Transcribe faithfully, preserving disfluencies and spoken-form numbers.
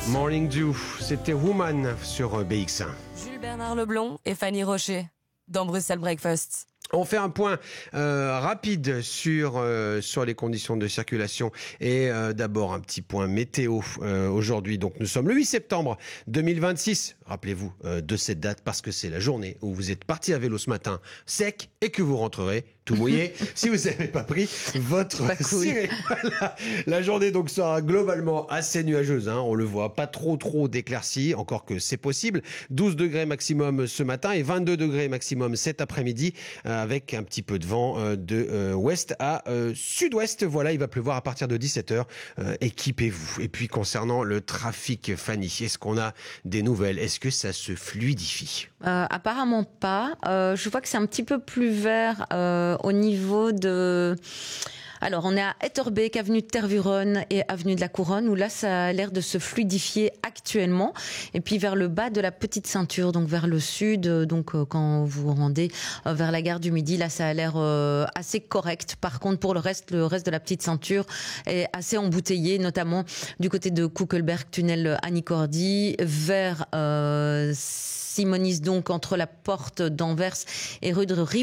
Morning Dew, c'était Woman sur B X un. Jules Bernard Leblond et Fanny Rocher dans Bruxelles Breakfast. On fait un point euh, rapide sur euh, sur les conditions de circulation et euh, d'abord un petit point météo euh, aujourd'hui. Donc nous sommes le huit septembre deux mille vingt-six. Rappelez-vous euh, de cette date parce que c'est la journée où vous êtes parti à vélo ce matin sec et que vous rentrerez tout mouillé si vous n'avez pas pris votre ciré. Voilà. La journée donc sera globalement assez nuageuse, hein, on le voit, pas trop trop d'éclaircies, encore que c'est possible. douze degrés maximum ce matin et vingt-deux degrés maximum cet après-midi euh, avec un petit peu de vent euh, de euh, ouest à euh, sud-ouest. Voilà, il va pleuvoir à partir de dix-sept heures. Euh, équipez-vous. Et puis concernant le trafic, Fanny, est-ce qu'on a des nouvelles? Est-ce que ça se fluidifie? Euh, apparemment pas. Euh, je vois que c'est un petit peu plus vert euh, au niveau de... Alors, on est à Etterbeek, avenue de Tervuren et avenue de la Couronne, où là, ça a l'air de se fluidifier actuellement. Et puis, vers le bas de la petite ceinture, donc vers le sud, donc euh, quand vous vous rendez euh, vers la gare du Midi, là, ça a l'air euh, assez correct. Par contre, pour le reste, le reste de la petite ceinture est assez embouteillé, notamment du côté de Kuckelberg, tunnel Annie Cordy, vers euh, Simonis, donc entre la porte d'Anvers et rue de Rie.